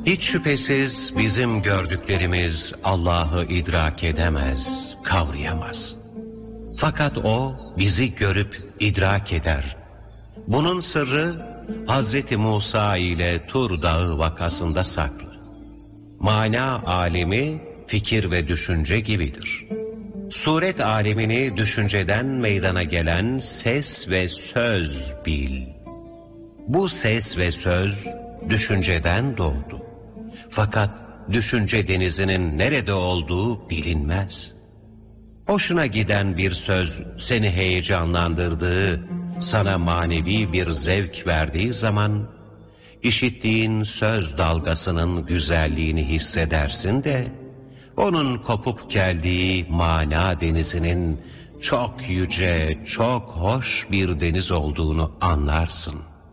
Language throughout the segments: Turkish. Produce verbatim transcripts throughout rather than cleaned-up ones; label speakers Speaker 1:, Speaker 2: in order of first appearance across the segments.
Speaker 1: Hiç şüphesiz bizim gördüklerimiz Allah'ı idrak edemez, kavrayamaz. Fakat O bizi görüp idrak eder. Bunun sırrı Hazreti Musa ile Tur Dağı vakasında saklı. Mana alemi fikir ve düşünce gibidir. Suret alemini düşünceden meydana gelen ses ve söz bil. Bu ses ve söz düşünceden doğdu. Fakat düşünce denizinin nerede olduğu bilinmez. Hoşuna giden bir söz seni heyecanlandırdığı, sana manevi bir zevk verdiği zaman, işittiğin söz dalgasının güzelliğini hissedersin de, onun kopup geldiği mana denizinin çok yüce, çok hoş bir deniz olduğunu anlarsın.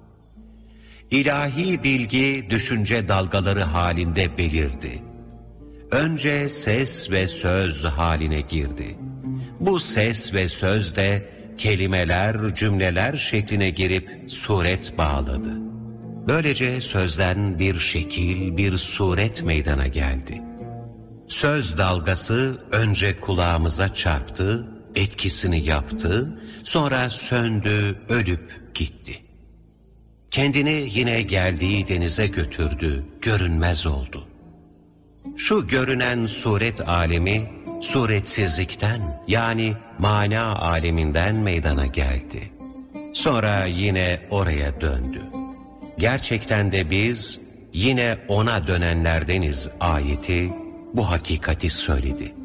Speaker 1: İlahi bilgi düşünce dalgaları halinde belirdi. Önce ses ve söz haline girdi. Bu ses ve söz de kelimeler, cümleler şekline girip suret bağladı. Böylece sözden bir şekil, bir suret meydana geldi. Söz dalgası önce kulağımıza çarptı, etkisini yaptı, sonra söndü, ölüp gitti. Kendini yine geldiği denize götürdü, görünmez oldu. Şu görünen suret alemi, suretsizlikten yani mana aleminden meydana geldi. Sonra yine oraya döndü. Gerçekten de biz yine ona dönenlerdeniz ayeti bu hakikati söyledi.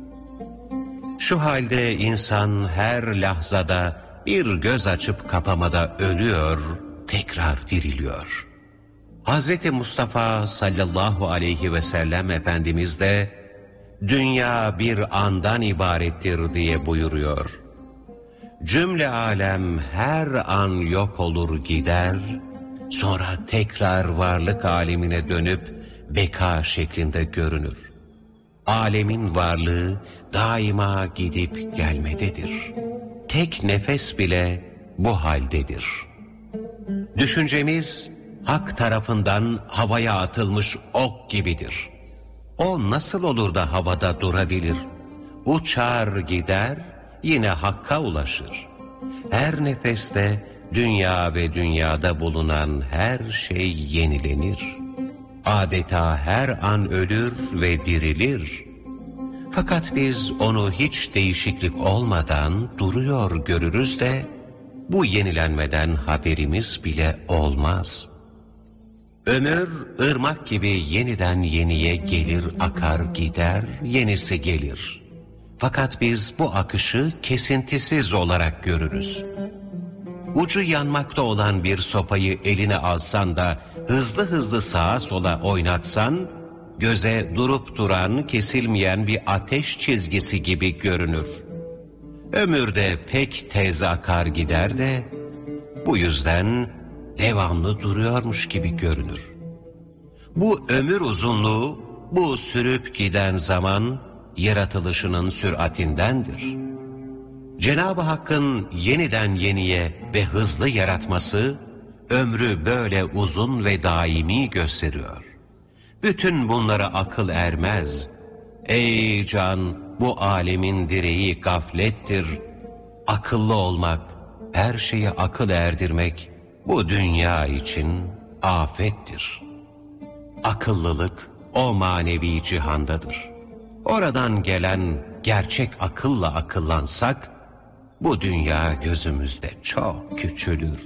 Speaker 1: Şu halde insan her lahzada bir göz açıp kapamada ölüyor, tekrar diriliyor. Hazreti Mustafa sallallahu aleyhi ve sellem Efendimiz de dünya bir andan ibarettir diye buyuruyor. Cümle alem her an yok olur gider, sonra tekrar varlık alemine dönüp beka şeklinde görünür. Alemin varlığı daima gidip gelmededir. Tek nefes bile bu haldedir. Düşüncemiz hak tarafından havaya atılmış ok gibidir. O nasıl olur da havada durabilir? Uçar gider, yine hakka ulaşır. Her nefeste dünya ve dünyada bulunan her şey yenilenir. Adeta her an ölür ve dirilir. Fakat biz onu hiç değişiklik olmadan duruyor görürüz de, bu yenilenmeden haberimiz bile olmaz. Ömür ırmak gibi yeniden yeniye gelir, akar gider, yenisi gelir. Fakat biz bu akışı kesintisiz olarak görürüz. Ucu yanmakta olan bir sopayı eline alsan da hızlı hızlı sağa sola oynatsan, göze durup duran, kesilmeyen bir ateş çizgisi gibi görünür. Ömür de pek tez akar gider de, bu yüzden devamlı duruyormuş gibi görünür. Bu ömür uzunluğu, bu sürüp giden zaman, yaratılışının süratindendir. Cenab-ı Hakk'ın yeniden yeniye ve hızlı yaratması, ömrü böyle uzun ve daimi gösteriyor. Bütün bunlara akıl ermez. Ey can, bu alemin direği gaflettir. Akıllı olmak, her şeye akıl erdirmek, bu dünya için afettir. Akıllılık o manevi cihandadır. Oradan gelen gerçek akılla akıllansak, bu dünya gözümüzde çok küçülür.